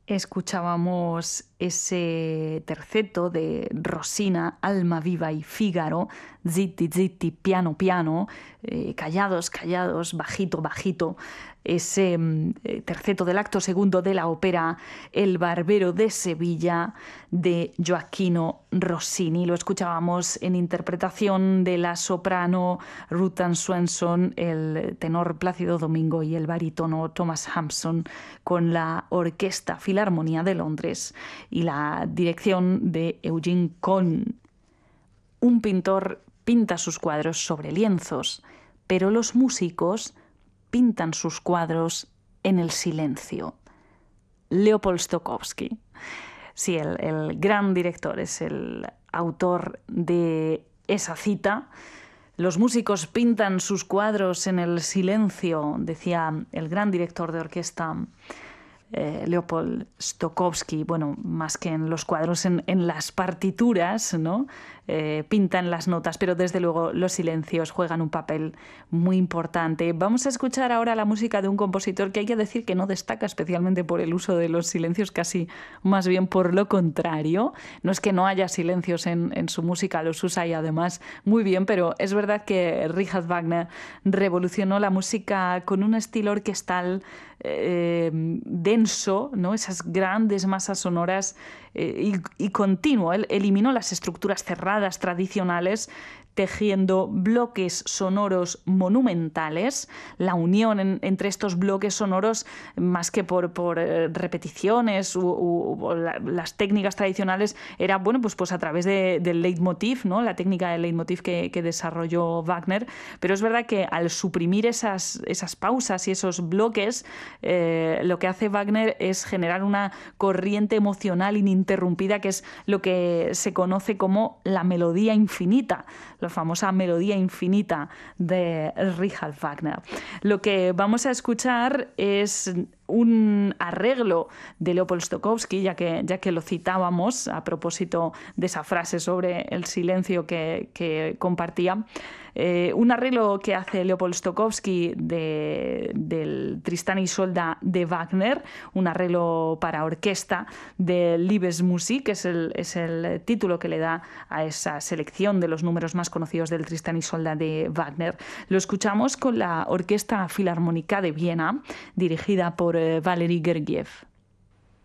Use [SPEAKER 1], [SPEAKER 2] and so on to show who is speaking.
[SPEAKER 1] Escuchábamos ese terceto de Rosina, Alma Viva y Fígaro, zitti, zitti, piano, piano, callados, callados, bajito, bajito. Ese terceto del acto segundo de la ópera El Barbero de Sevilla de Gioacchino Rossini. Lo escuchábamos en interpretación de la soprano Ruth Ann Swenson, el tenor Plácido Domingo y el barítono Thomas Hampson, con la Orquesta Filarmonía de Londres y la dirección de Eugene Kohn. Un pintor pinta sus cuadros sobre lienzos, pero los músicos pintan sus cuadros en el silencio. Leopold Stokowski. Sí, el gran director es el autor de esa cita. Los músicos pintan sus cuadros en el silencio, decía el gran director de orquesta Leopold Stokowski. Bueno, más que en los cuadros, en las partituras, ¿no? Pintan las notas, pero desde luego los silencios juegan un papel muy importante. Vamos a escuchar ahora la música de un compositor que hay que decir que no destaca especialmente por el uso de los silencios, casi más bien por lo contrario. No es que no haya silencios en su música, los usa y además muy bien, pero es verdad que Richard Wagner revolucionó la música con un estilo orquestal denso, ¿no? Esas grandes masas sonoras y continuo. Él eliminó las estructuras cerradas tradicionales, tejiendo bloques sonoros monumentales. La unión entre estos bloques sonoros, más que por repeticiones o las técnicas tradicionales, era bueno, pues a través del leitmotiv, ¿no? La técnica del leitmotiv que desarrolló Wagner. Pero es verdad que al suprimir esas pausas y esos bloques, lo que hace Wagner es generar una corriente emocional ininterrumpida, que es lo que se conoce como la melodía infinita, la famosa melodía infinita de Richard Wagner. Lo que vamos a escuchar es un arreglo de Leopold Stokowski, ya que lo citábamos a propósito de esa frase sobre el silencio que compartía. Un arreglo que hace Leopold Stokowski del Tristán y Isolda de Wagner, un arreglo para orquesta de Liebesmusik, es el título que le da a esa selección de los números más conocidos del Tristán y Isolda de Wagner. Lo escuchamos con la Orquesta Filarmónica de Viena, dirigida por Valery Gergiev.